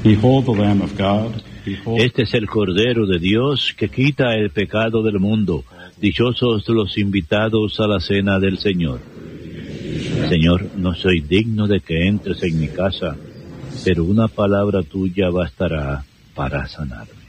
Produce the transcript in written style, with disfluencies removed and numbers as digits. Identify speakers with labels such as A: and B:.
A: Behold the Lamb of God.
B: Este es el Cordero de Dios que quita el pecado del mundo. Dichosos los invitados a la cena del Señor. Señor, no soy digno de que entres en mi casa, pero una palabra tuya bastará para sanarme.